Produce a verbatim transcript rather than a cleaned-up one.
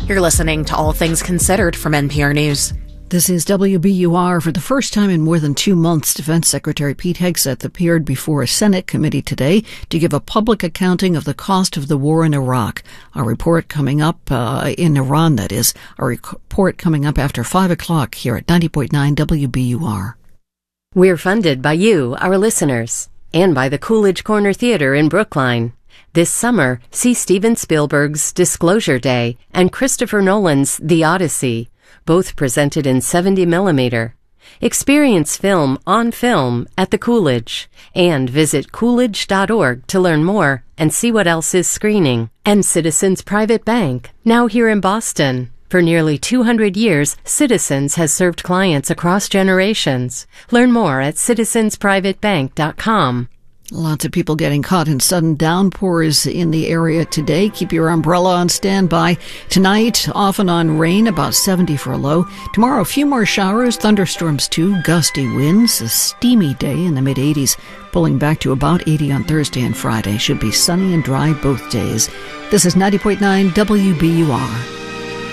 You're listening to All Things Considered from N P R News. This is W B U R. For the first time in more than two months, Defense Secretary Pete Hegseth appeared before a Senate committee today to give a public accounting of the cost of the war in Iraq. A report coming up, uh, in Iran, that is, a report coming up after five o'clock here at ninety point nine W B U R. We're funded by you, our listeners, and by the Coolidge Corner Theater in Brookline. This summer, see Steven Spielberg's Disclosure Day and Christopher Nolan's The Odyssey, both presented in seventy millimeter. Experience film on film at the Coolidge, and visit coolidge dot org to learn more and see what else is screening. And Citizens Private Bank, now here in Boston. For nearly two hundred years, Citizens has served clients across generations. Learn more at citizens private bank dot com. Lots of people getting caught in sudden downpours in the area today. Keep your umbrella on standby. Tonight, off and on rain, about seventy for a low. Tomorrow, a few more showers, thunderstorms too, gusty winds, a steamy day in the mid eighties, pulling back to about eighty on Thursday and Friday. Should be sunny and dry both days. This is ninety point nine W B U R.